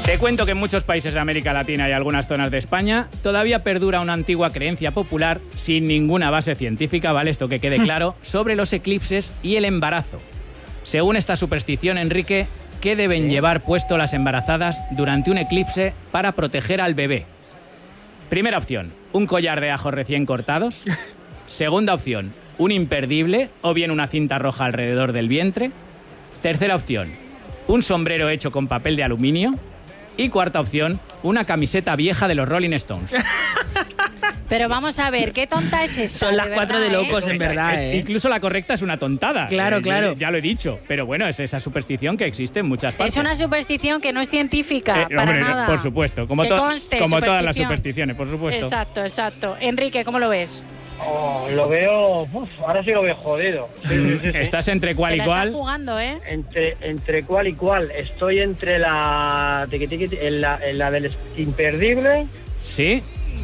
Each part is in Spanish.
Te cuento que en muchos países de América Latina y algunas zonas de España todavía perdura una antigua creencia popular sin ninguna base científica, ¿vale? Esto que quede claro, sobre los eclipses y el embarazo. Según esta superstición, Enrique, ¿qué deben llevar puesto las embarazadas durante un eclipse para proteger al bebé? Primera opción, un collar de ajos recién cortados. Segunda opción, un imperdible o bien una cinta roja alrededor del vientre. Tercera opción, un sombrero hecho con papel de aluminio. Y cuarta opción, una camiseta vieja de los Rolling Stones. Pero vamos a ver, ¿qué tonta es esta? Son las cuatro de locos, en verdad. Incluso la correcta es una tontada. Claro. Ya lo he dicho. Pero bueno, es esa superstición que existe en muchas partes. Es una superstición que no es científica, para hombre, nada. Por supuesto, como todas las supersticiones, por supuesto. Exacto. Enrique, ¿cómo lo ves? Lo veo... ahora sí lo veo jodido. Sí. ¿Estás entre cuál y cuál? Estás jugando, ¿eh? Entre cuál y cuál. Estoy entre la la del imperdible. Sí.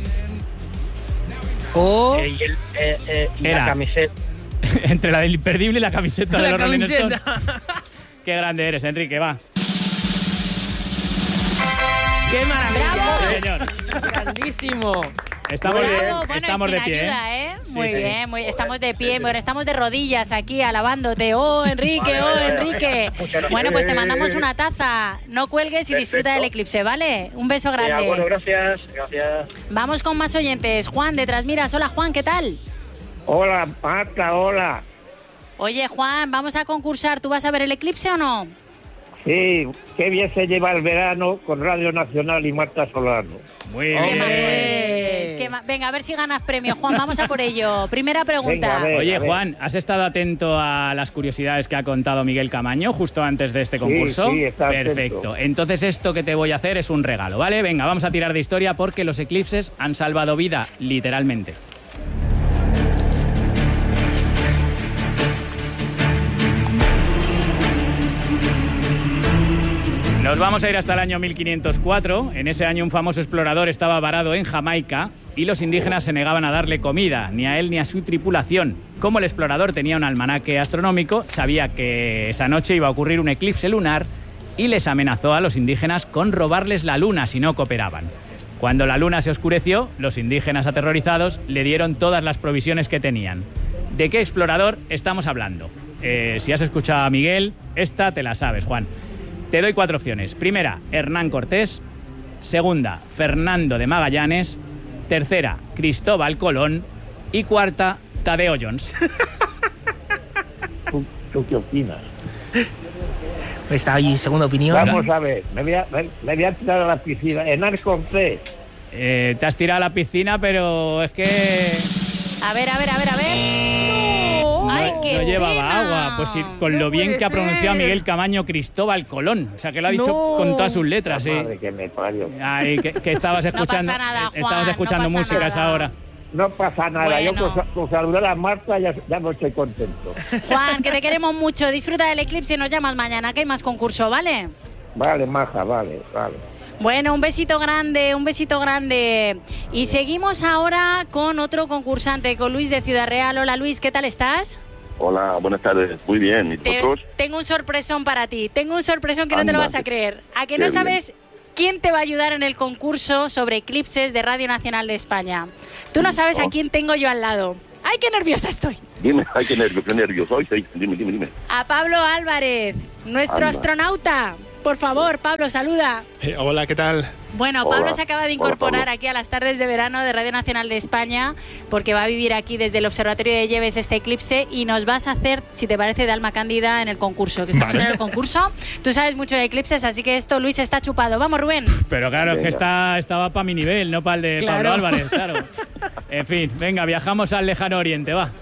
Y la camiseta. Entre la del imperdible y la camiseta de los Rolling Stones. Qué grande eres, Enrique, va. ¡Qué maravilla! Sí, señor. ¡Grandísimo! Estamos de pie, ayuda, ¿eh? Sí, Muy sí. bien, estamos de pie. Bueno, estamos de rodillas aquí alabándote. ¡Oh, Enrique! ¡Oh, Enrique! Bueno, pues te mandamos una taza. No cuelgues y disfruta del eclipse, ¿vale? Un beso grande. Bueno, gracias. Vamos con más oyentes. Juan, detrás miras. Hola, Juan, ¿qué tal? Hola, Marta, hola. Oye, Juan, vamos a concursar. ¿Tú vas a ver el eclipse o no? Sí, qué bien se lleva el verano con Radio Nacional y Marta Solano. Muy ¿Qué bien. más eres? Venga, a ver si ganas premio, Juan. Vamos a por ello. Primera pregunta. Venga, Oye, Juan, ¿has estado atento a las curiosidades que ha contado Miguel Camaño justo antes de este concurso? Sí, está Perfecto. atento. Entonces esto que te voy a hacer es un regalo, ¿vale? Venga, vamos a tirar de historia porque los eclipses han salvado vida, literalmente. Nos vamos a ir hasta el año 1504. En ese año un famoso explorador estaba varado en Jamaica y los indígenas se negaban a darle comida, ni a él ni a su tripulación. Como el explorador tenía un almanaque astronómico, sabía que esa noche iba a ocurrir un eclipse lunar y les amenazó a los indígenas con robarles la luna si no cooperaban. Cuando la luna se oscureció, los indígenas aterrorizados le dieron todas las provisiones que tenían. ¿De qué explorador estamos hablando? Si has escuchado a Miguel, esta te la sabes, Juan. Te doy 4 opciones. Primera, Hernán Cortés. Segunda, Fernando de Magallanes. Tercera, Cristóbal Colón. Y cuarta, Tadeo Jones. ¿Tú qué opinas? Está ahí, segunda opinión. Vamos a ver, me voy a tirar a la piscina. Hernán Cortés. Te has tirado a la piscina, pero es que... A ver. ¡Ay, qué no llevaba pena! agua. Pues sí, con lo bien puede que ha pronunciado ser. Miguel Camaño, Cristóbal Colón. O sea, que lo ha dicho con todas sus letras, sí. Madre que me parió. Ay, que estabas escuchando, pasa nada, Juan, estabas escuchando no pasa música a esa nada. hora. No pasa nada, Bueno. yo con saludar a Marta ya no estoy contento. Juan, que te queremos mucho. Disfruta del eclipse y nos llamas mañana, que hay más concurso, ¿vale? Vale, maja, vale. Bueno, un besito grande. Y seguimos ahora con otro concursante, con Luis de Ciudad Real. Hola, Luis, ¿qué tal estás? Hola, buenas tardes. Muy bien. ¿Y vosotros? Tengo un sorpresón para ti. Tengo un sorpresón que no te lo Anda, vas a creer. ¿A que qué no bien. sabes quién te va a ayudar en el concurso sobre eclipses de Radio Nacional de España? Tú no sabes a quién tengo yo al lado. ¡Ay, qué nerviosa estoy! Dime, ay, qué nervioso. Ay, sí, dime. A Pablo Álvarez, nuestro Anda. astronauta. Por favor, Pablo, saluda. Hola, ¿qué tal? Bueno, Hola. Pablo se acaba de Hola, incorporar Pablo. aquí a las tardes de verano de Radio Nacional de España porque va a vivir aquí desde el Observatorio de Lleves este eclipse y nos vas a hacer, si te parece, de alma cándida en el concurso, que estamos en el concurso. Tú sabes mucho de eclipses, así que esto, Luis, está chupado. Vamos, Rubén. Pero claro, es que Venga. estaba para mi nivel, no para el de Claro. Pablo Álvarez, claro. En fin, venga, viajamos al lejano oriente, va.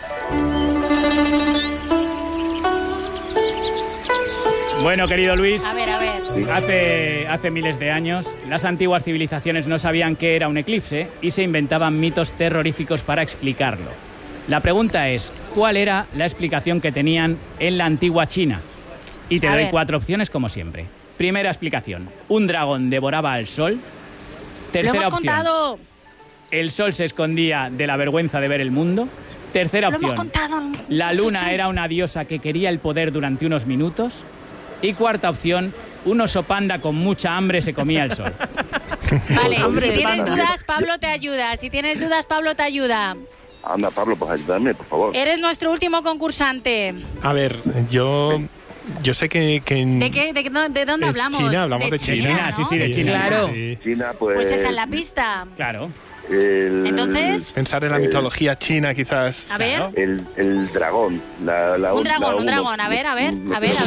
Bueno, querido Luis, A ver. hace miles de años las antiguas civilizaciones no sabían qué era un eclipse y se inventaban mitos terroríficos para explicarlo. La pregunta es, ¿cuál era la explicación que tenían en la antigua China? Y te A doy ver. 4 opciones como siempre. Primera explicación, un dragón devoraba al sol. Lo Tercera hemos opción, contado. el sol se escondía de la vergüenza de ver el mundo. Tercera Lo hemos opción, contado. la luna era una diosa que quería el poder durante unos minutos. Y cuarta opción, un oso panda con mucha hambre se comía el sol. Vale, Hombre, si tienes panda. dudas, Pablo te ayuda. Si tienes dudas, Pablo te ayuda. Anda, Pablo, pues ayúdame, por favor. Eres nuestro último concursante. A ver, yo sé que ¿De dónde es hablamos? China, hablamos de China. ¿no? Sí, sí, de China. Claro. Sí. China, pues... Pues esa es la pista. Claro. Entonces, Pensar en la mitología china, quizás. a ver. Claro. El dragón. Un dragón. A ver. La uno.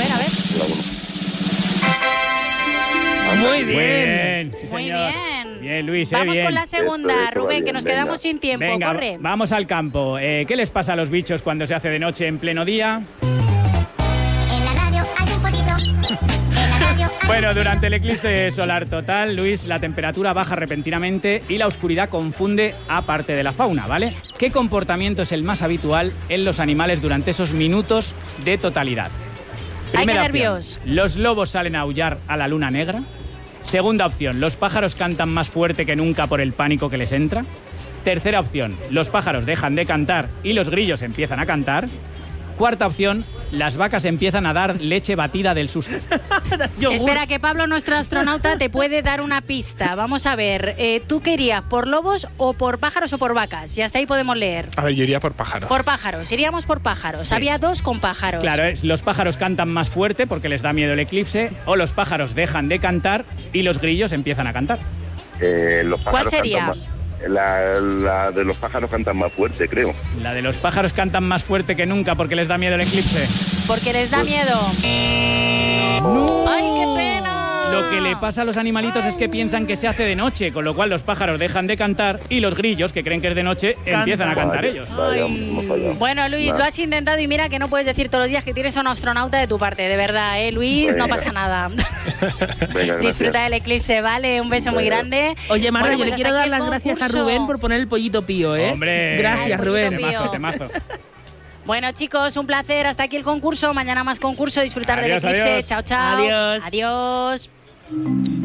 Muy Muy bien. bien, sí, Muy señor. bien. Bien, Luis, Vamos bien. con la segunda, Esto va Rubén, bien, que nos venga. quedamos sin tiempo. Venga, Corre. vamos al campo. ¿Qué les pasa a los bichos cuando se hace de noche en pleno día? En la radio hay un pollito. En la radio hay Bueno, durante el eclipse solar total, Luis, la temperatura baja repentinamente y la oscuridad confunde a parte de la fauna, ¿vale? ¿Qué comportamiento es el más habitual en los animales durante esos minutos de totalidad? Ay, qué Primera opción, nervios. los lobos salen a aullar a la luna negra. Segunda opción, los pájaros cantan más fuerte que nunca por el pánico que les entra. Tercera opción, los pájaros dejan de cantar y los grillos empiezan a cantar. Cuarta opción, las vacas empiezan a dar leche batida del susto. Espera, que Pablo, nuestro astronauta, te puede dar una pista. Vamos a ver, ¿tú qué irías? ¿Por lobos o por pájaros o por vacas? Y hasta ahí podemos leer. A ver, yo iría por pájaros. Por pájaros, iríamos por pájaros. Sí. Había dos con pájaros. Claro, los pájaros cantan más fuerte porque les da miedo el eclipse, o los pájaros dejan de cantar y los grillos empiezan a cantar. Los pájaros ¿Cuál sería? cantan más- La de los pájaros cantan más fuerte, creo. La de los pájaros cantan más fuerte que nunca porque les da miedo el eclipse. Porque les da miedo. ¡No! ¡Ay, qué pena! Lo que le pasa a los animalitos es que piensan que se hace de noche, con lo cual los pájaros dejan de cantar y los grillos, que creen que es de noche, empiezan a cantar ellos. Vaya, hemos fallado. Bueno, Luis, Nada. lo has intentado y mira que no puedes decir todos los días que tienes a un astronauta de tu parte, de verdad, ¿eh, Luis? No Venga. pasa nada. Venga, Disfruta gracias. del eclipse, ¿vale? Un beso muy Venga. grande. Oye, Marta, Bueno, yo pues le quiero hasta dar aquí las el gracias a concurso. Rubén por poner el pollito pío, ¿eh? Hombre, Gracias, Ay, Rubén. pollito pío. temazo. Bueno, chicos, un placer. Hasta aquí el concurso. Mañana más concurso. Disfrutar Adiós, del eclipse. adiós. Chao, chao. Adiós. Adiós.